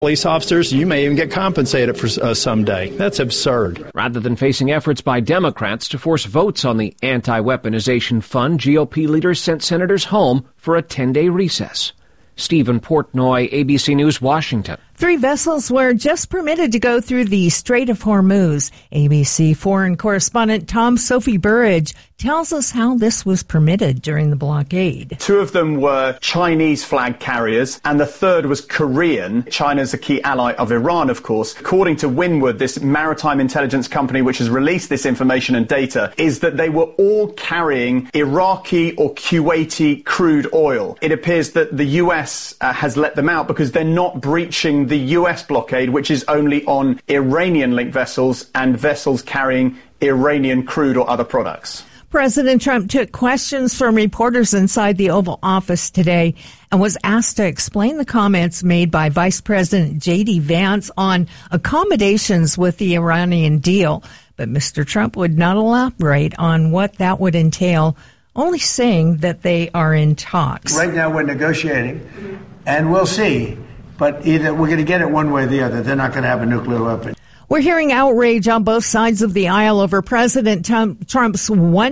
Police officers, you may even get compensated for someday. That's absurd. Rather than facing efforts by Democrats to force votes on the anti-weaponization fund, GOP leaders sent senators home for a 10-day recess. Stephen Portnoy, ABC News, Washington. 3 vessels were just permitted to go through the Strait of Hormuz. ABC foreign correspondent Tom Sophie Burridge tells us how this was permitted during the blockade. 2 of them were Chinese flag carriers, and the third was Korean. China's a key ally of Iran, of course. According to Windward, this maritime intelligence company which has released this information and data, is that they were all carrying Iraqi or Kuwaiti crude oil. It appears that the US has let them out because they're not breaching the US blockade, which is only on Iranian-linked vessels and vessels carrying Iranian crude or other products. President Trump took questions from reporters inside the Oval Office today and was asked to explain the comments made by Vice President J.D. Vance on accommodations with the Iranian deal. But Mr. Trump would not elaborate on what that would entail, only saying that they are in talks. Right now we're negotiating, and we'll see. But either we're going to get it one way or the other. They're not going to have a nuclear weapon. We're hearing outrage on both sides of the aisle over President Trump's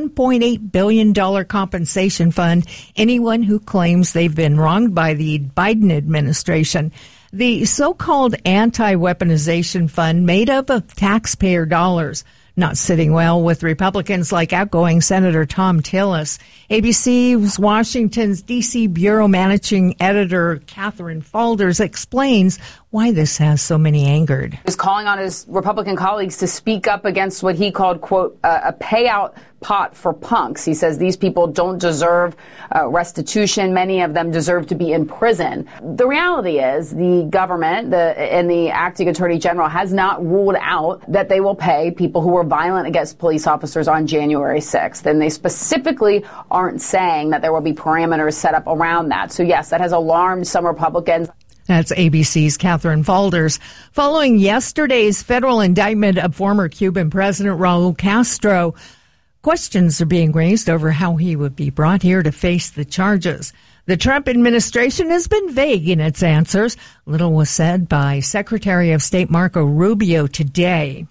$1.8 billion compensation fund. Anyone who claims they've been wronged by the Biden administration. The so-called anti-weaponization fund made up of taxpayer dollars, not sitting well with Republicans like outgoing Senator Thom Tillis. ABC's Washington's D.C. Bureau Managing Editor Catherine Faulders explains why this has so many angered. He's calling on his Republican colleagues to speak up against what he called, quote, a payout pot for punks. He says these people don't deserve restitution. Many of them deserve to be in prison. The reality is the government and the acting attorney general has not ruled out that they will pay people who were violent against police officers on January 6th. And they specifically aren't saying that there will be parameters set up around that. So, yes, that has alarmed some Republicans. That's ABC's Catherine Faulders. Following yesterday's federal indictment of former Cuban President Raul Castro, questions are being raised over how he would be brought here to face the charges. The Trump administration has been vague in its answers. Little was said by Secretary of State Marco Rubio today.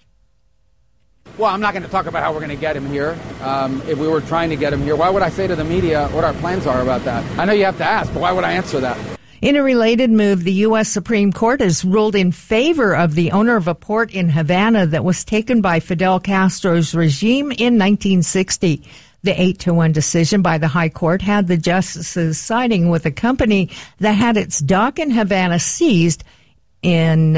Well, I'm not going to talk about how we're going to get him here. If we were trying to get him here, why would I say to the media what our plans are about that? I know you have to ask, but why would I answer that? In a related move, the U.S. Supreme Court has ruled in favor of the owner of a port in Havana that was taken by Fidel Castro's regime in 1960. The 8-1 decision by the High Court had the justices siding with a company that had its dock in Havana seized in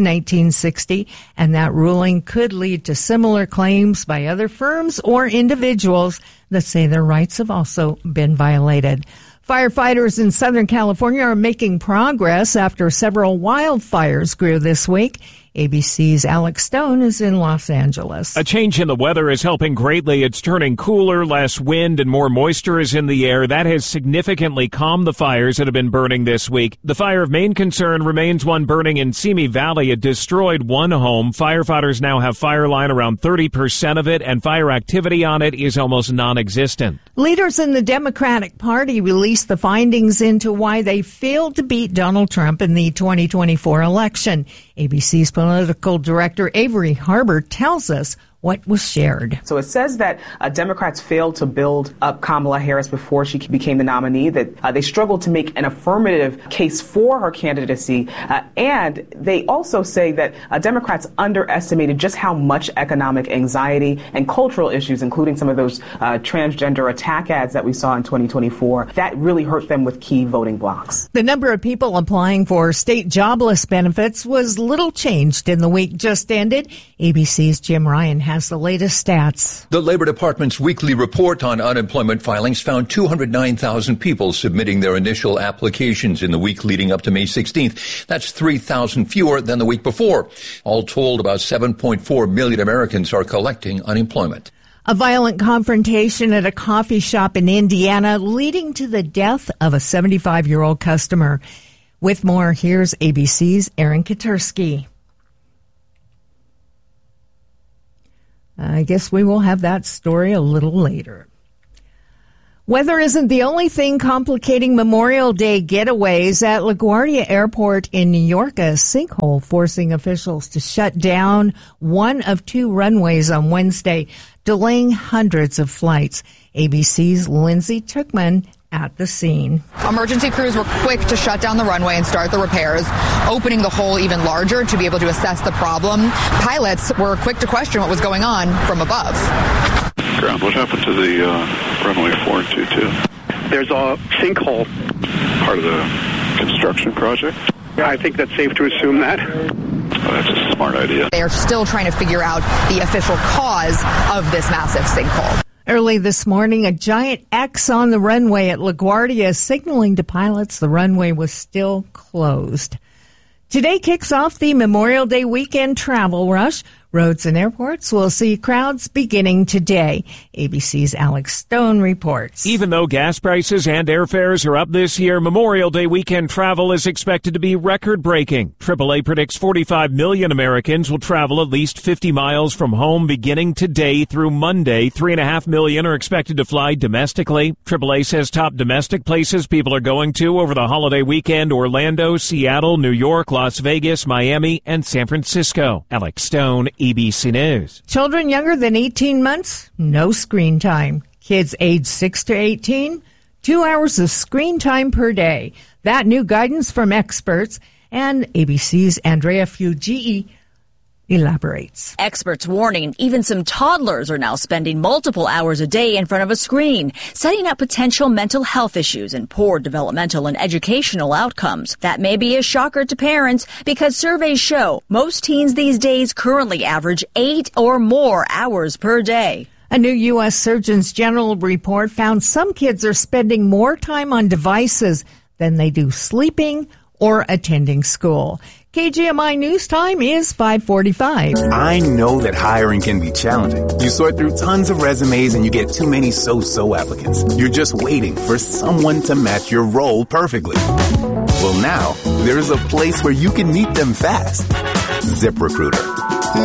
1960, and that ruling could lead to similar claims by other firms or individuals that say their rights have also been violated. Firefighters in Southern California are making progress after several wildfires grew this week. ABC's Alex Stone is in Los Angeles. A change in the weather is helping greatly. It's turning cooler, less wind, and more moisture is in the air. That has significantly calmed the fires that have been burning this week. The fire of main concern remains one burning in Simi Valley. It destroyed one home. Firefighters now have fire line around 30% of it, and fire activity on it is almost non-existent. Leaders in the Democratic Party released the findings into why they failed to beat Donald Trump in the 2024 election. ABC's political director Avery Harbor tells us what was shared. So it says that Democrats failed to build up Kamala Harris before she became the nominee, that they struggled to make an affirmative case for her candidacy. And they also say that Democrats underestimated just how much economic anxiety and cultural issues, including some of those transgender attack ads that we saw in 2024, that really hurt them with key voting blocs. The number of people applying for state jobless benefits was little changed in the week just ended. ABC's Jim Ryan has the latest stats. The Labor Department's weekly report on unemployment filings found 209,000 people submitting their initial applications in the week leading up to May 16th. That's 3,000 fewer than the week before. All told, about 7.4 million Americans are collecting unemployment. A violent confrontation at a coffee shop in Indiana leading to the death of a 75-year-old customer. With more, here's ABC's Aaron Katersky. I guess we will have that story a little later. Weather isn't the only thing complicating Memorial Day getaways at LaGuardia Airport in New York. A sinkhole forcing officials to shut down one of two runways on Wednesday, delaying hundreds of flights. ABC's Lindsay Tuchman at the scene. Emergency crews were quick to shut down the runway and start the repairs, opening the hole even larger to be able to assess the problem. Pilots were quick to question what was going on from above. Ground, what happened to the runway 422? There's a sinkhole. Part of the construction project? I think that's safe to assume that. Well, that's a smart idea. They are still trying to figure out the official cause of this massive sinkhole. Early this morning, a giant X on the runway at LaGuardia signaling to pilots the runway was still closed. Today kicks off the Memorial Day weekend travel rush. Roads and airports will see crowds beginning today. ABC's Alex Stone reports. Even though gas prices and airfares are up this year, Memorial Day weekend travel is expected to be record-breaking. AAA predicts 45 million Americans will travel at least 50 miles from home beginning today through Monday. 3.5 million are expected to fly domestically. AAA says top domestic places people are going to over the holiday weekend: Orlando, Seattle, New York, Las Vegas, Miami, and San Francisco. Alex Stone, ABC News. Children younger than 18 months, no screen time. Kids aged 6 to 18, 2 hours of screen time per day. That new guidance from experts, and ABC's Andrea Fugii elaborates. Experts warning even some toddlers are now spending multiple hours a day in front of a screen, setting up potential mental health issues and poor developmental and educational outcomes. That may be a shocker to parents because surveys show most teens these days currently average 8 or more hours per day. A new U.S. Surgeon's General report found some kids are spending more time on devices than they do sleeping or attending school. KGMI News Time is 5:45. I know that hiring can be challenging. You sort through tons of resumes and you get too many so-so applicants. You're just waiting for someone to match your role perfectly. Well, now there's a place where you can meet them fast. ZipRecruiter.